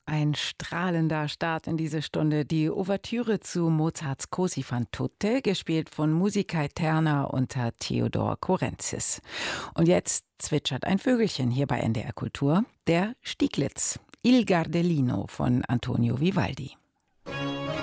Ein strahlender Start in diese Stunde. Die Ouvertüre zu Mozarts Così fan tutte, gespielt von Musica Eterna unter Theodor Korenzis. Und jetzt zwitschert ein Vögelchen hier bei NDR Kultur, der Stieglitz, Il Gardellino von Antonio Vivaldi.